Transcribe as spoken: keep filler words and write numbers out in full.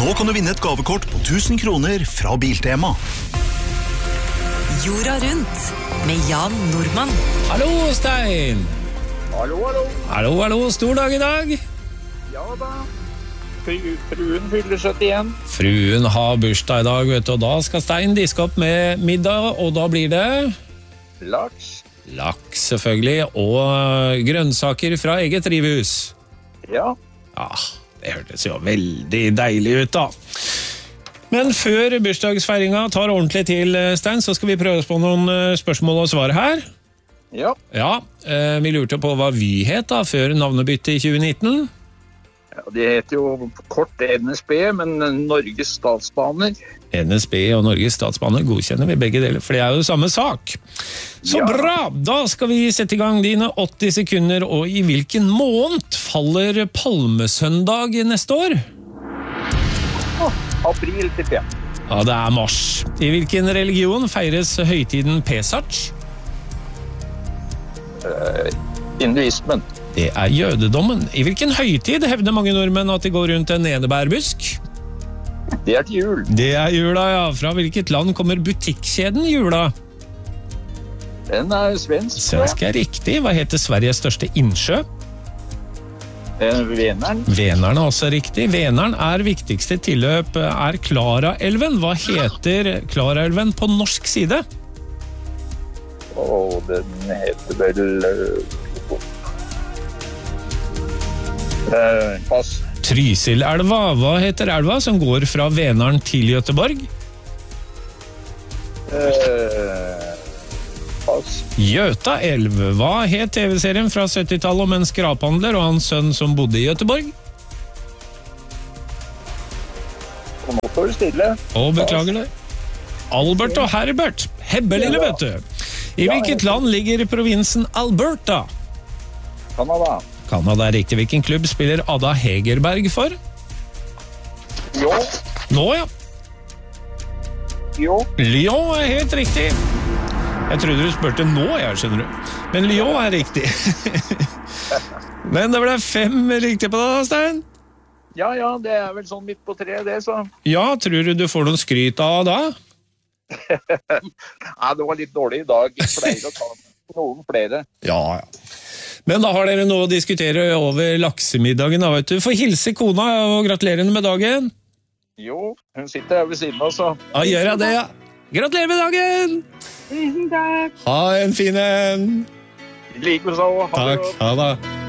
Nå kan du vinne et gavekort på tusen kroner fra Biltema. Jorda rundt med Jan Nordmann. Hallo, Stein. Hallo, hallo. Hallo, hallo. Stor dag i dag. Ja da. Fru- Fruen fyller syttien. Fruen har bursdag i dag, vet du, og da skal Stein diske opp med middag, og da blir det Laks. laks selvfølgelig, og grønnsaker fra eget drivhus. Ja. Ja, det hørtes jo veldig deilig ut da. Men før bursdagsfeiringa tar ordentlig til, Stein, så skal vi prøve oss på noen eh, spørsmål og svar her. Ja. Ja, eh, vi lurte på hva vi het da, før navnebyttet i tjue nitten. Ja, det heter jo kort N S B, men Norges Statsbaner. N S B og Norges Statsbaner godkjenner vi begge deler, for det er jo samme sak. Så Ja. bra! Da skal vi sette i gang dine åtti sekunder, og i hvilken måned faller Palmesøndag neste år? Oh, april til fem. Ja, det er mars. I hvilken religion feires høytiden Pesach? Hinduismen. Det er jødedommen. I hvilken høytid hevder mange nordmenn at de går rundt en enebærbusk? Det er til jul. Det er jula, ja. Fra hvilket land kommer butikkjeden Jula? Den er svensk. Svensk er riktig. Hva heter Sveriges største innsjø? Eh, Veneren. Veneren er også riktig. Veneren er viktigste tilløp er Klaraelven. Hva heter Klaraelven på norsk side? Og den heter vel... Eh, pass. Trysilelva. Hva heter elva som går fra Veneren til Göteborg? Eh, pass. Götaelv. Hva het T V-serien fra syttitallet om en skraphandler og hans sønn som bodde i Göteborg? Og nå står det stille. Å, beklager det. Albert og Herbert. Hebbelille, vet du. I hvilket land ligger provinsen Alberta? Kanada. Kanada er riktig. Hvilken klubb spiller Ada Hegerberg for? Jo. Nå, ja. Jo. Lyon er helt riktig. Jeg trodde du spurte nå, jeg skjønner du. Men Lyon er riktig. Men det ble fem riktig på det, Stein. Ja, ja, det er vel sånn midt på tre, det, så... Ja, tror du du får noen skryt av da? Nei, det var litt dårlig i dag. Jeg pleier å ta noen flere. Ja, ja. Men da har dere noe å diskutere over laksemiddagen, da, vet du. Få hilse kona og gratulerer med dagen. Jo, hun sitter her ved siden av, så... Ja, gjør jeg det, ja. Gratulerer med dagen! Tusen takk. Ha en fin en! Like så. Ha det Takk, godt. ha det.